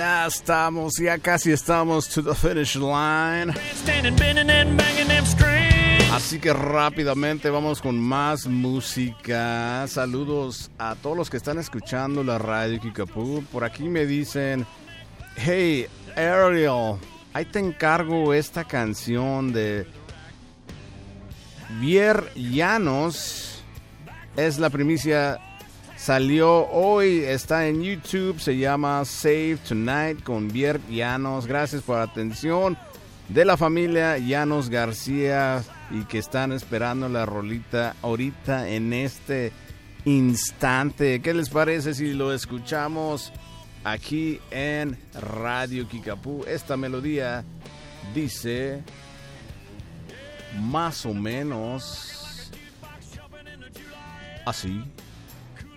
Ya estamos, ya casi estamos to the finish line. Así que rápidamente vamos con más música. Saludos a todos los que están escuchando la radio Kickapoo. Por aquí me dicen, hey Ariel, ahí te encargo esta canción de Vier Llanos. Es la primicia. Salió hoy, está en YouTube, se llama Save Tonight con Vier Llanos. Gracias por la atención de la familia Llanos García y que están esperando la rolita ahorita en este instante. ¿Qué les parece si lo escuchamos aquí en Radio Kickapoo? Esta melodía dice más o menos así.